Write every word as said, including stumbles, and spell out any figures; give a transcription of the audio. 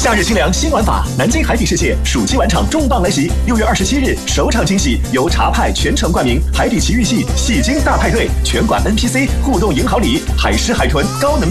夏日清凉新玩法，南京海底世界暑期晚场重磅来袭！六月二十七日，首场惊喜由茶派全程冠名，海底奇遇系戏精大派对，全馆 N P C 互动赢好礼，海狮海豚高能。